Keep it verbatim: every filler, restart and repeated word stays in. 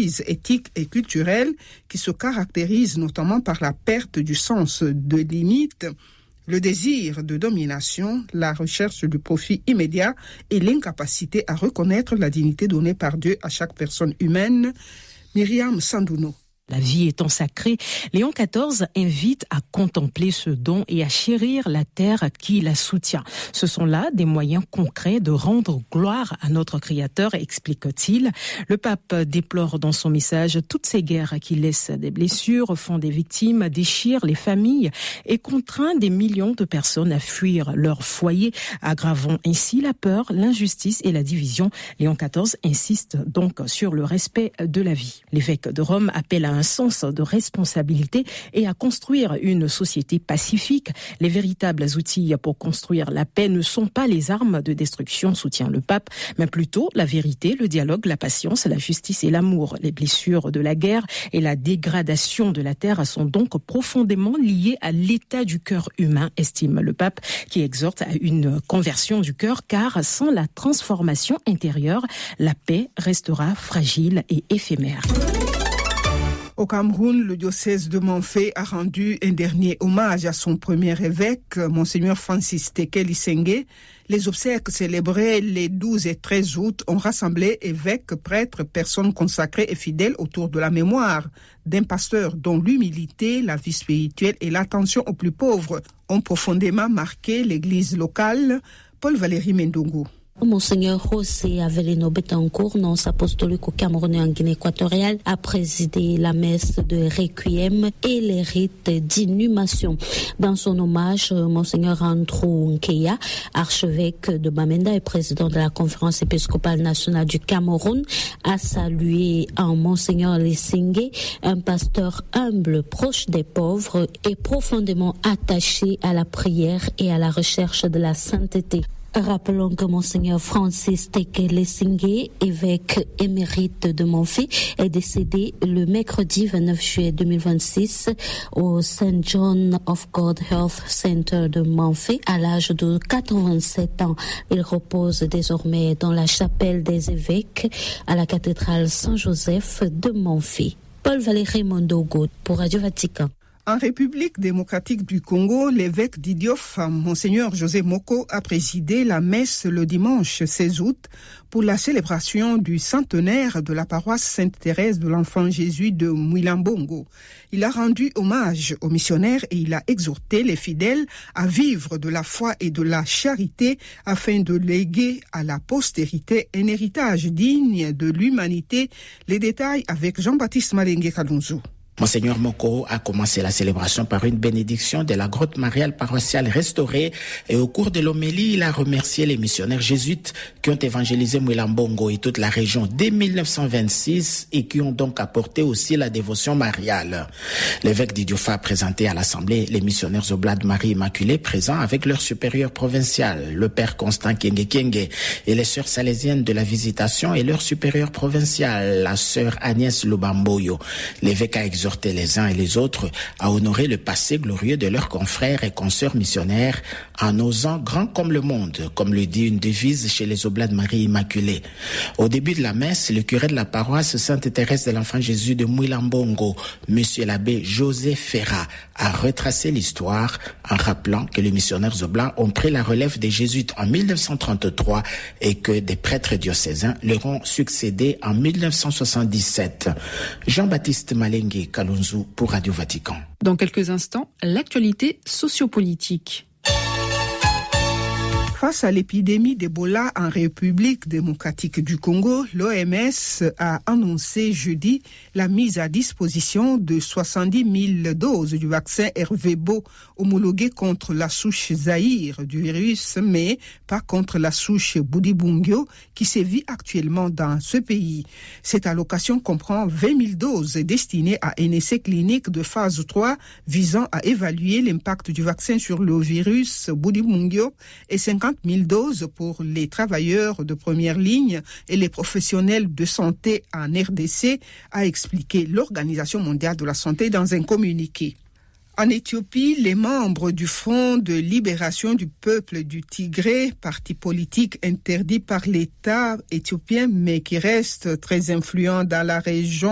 crise éthique et culturelle qui se caractérise notamment par la perte du sens de limite, le désir de domination, la recherche du profit immédiat et l'incapacité à reconnaître la dignité donnée par Dieu à chaque personne humaine. Myriam Sandouno. La vie étant sacrée, Léon quatorze invite à contempler ce don et à chérir la terre qui la soutient. Ce sont là des moyens concrets de rendre gloire à notre Créateur, explique-t-il. Le pape déplore dans son message toutes ces guerres qui laissent des blessures, font des victimes, déchirent les familles et contraint des millions de personnes à fuir leur foyer, aggravant ainsi la peur, l'injustice et la division. Léon quatorze insiste donc sur le respect de la vie. L'évêque de Rome appelle à un sens de responsabilité et à construire une société pacifique. Les véritables outils pour construire la paix ne sont pas les armes de destruction, soutient le pape, mais plutôt la vérité, le dialogue, la patience, la justice et l'amour. Les blessures de la guerre et la dégradation de la terre sont donc profondément liées à l'état du cœur humain, estime le pape, qui exhorte à une conversion du cœur, car sans la transformation intérieure, la paix restera fragile et éphémère. Au Cameroun, le diocèse de Manfé a rendu un dernier hommage à son premier évêque, Monseigneur Francis Tekeli Sengue. Les obsèques célébrées les douze et treize août ont rassemblé évêques, prêtres, personnes consacrées et fidèles autour de la mémoire d'un pasteur dont l'humilité, la vie spirituelle et l'attention aux plus pauvres ont profondément marqué l'église locale. Paul-Valéry Mendongo. Monseigneur José Avelino Betancourt, nonce apostolique au Cameroun et en Guinée équatoriale, a présidé la messe de Requiem et les rites d'inhumation. Dans son hommage, Monseigneur Andrew Nkeya, archevêque de Bamenda et président de la conférence épiscopale nationale du Cameroun, a salué en Monseigneur Lesingue, un pasteur humble, proche des pauvres et profondément attaché à la prière et à la recherche de la sainteté. Rappelons que Monseigneur Francis Tekeli Sengue, évêque émérite de Manfé, est décédé le mercredi vingt-neuf juillet deux mille vingt-six au Saint John of God Health Center de Manfé à l'âge de quatre-vingt-sept ans. Il repose désormais dans la chapelle des évêques à la cathédrale Saint-Joseph de Manfé. Paul-Valéry Mondogo pour Radio Vatican. En République démocratique du Congo, l'évêque d'Idiof, Monseigneur José Moko, a présidé la messe le dimanche seize août pour la célébration du centenaire de la paroisse Sainte-Thérèse de l'Enfant Jésus de Mwilambongo. Il a rendu hommage aux missionnaires et il a exhorté les fidèles à vivre de la foi et de la charité afin de léguer à la postérité un héritage digne de l'humanité. Les détails avec Jean-Baptiste Malengue Kalunzu. Monseigneur Moko a commencé la célébration par une bénédiction de la grotte mariale paroissiale restaurée et au cours de l'homélie, il a remercié les missionnaires jésuites qui ont évangélisé Mwilambongo et toute la région dès mille neuf cent vingt-six et qui ont donc apporté aussi la dévotion mariale. L'évêque d'Idiofa a présenté à l'Assemblée les missionnaires Oblats de Marie Immaculée présents avec leur supérieur provincial, le père Constant Kenge Kenge, et les sœurs salésiennes de la Visitation et leur supérieur provincial, la sœur Agnès Lubamboyo. L'évêque a exhorté les uns et les autres à honorer le passé glorieux de leurs confrères et consoeurs missionnaires en osant grand comme le monde, comme le dit une devise chez les Oblats de Marie Immaculée. Au début de la messe, le curé de la paroisse Sainte-Thérèse de l'Enfant Jésus de Mwilambongo, monsieur l'abbé José Ferrat, a retracé l'histoire en rappelant que les missionnaires Oblats ont pris la relève des jésuites en mille neuf cent trente-trois et que des prêtres diocésains leur ont succédé en mille neuf cent soixante-dix-sept. Jean-Baptiste Malengue Kalunzu pour Radio Vatican. Dans quelques instants, l'actualité sociopolitique. Face à l'épidémie d'Ebola en République démocratique du Congo, l'O M S a annoncé jeudi la mise à disposition de soixante-dix mille doses du vaccin Ervebo homologué contre la souche Zaïre du virus, mais pas contre la souche Budibungyo qui sévit actuellement dans ce pays. Cette allocation comprend vingt mille doses destinées à un essai clinique de phase trois visant à évaluer l'impact du vaccin sur le virus Budibungyo et cinquante mille doses pour les travailleurs de première ligne et les professionnels de santé en R D C, a expliqué l'Organisation mondiale de la santé dans un communiqué. En Éthiopie, les membres du Front de libération du peuple du Tigré, parti politique interdit par l'État éthiopien mais qui reste très influent dans la région,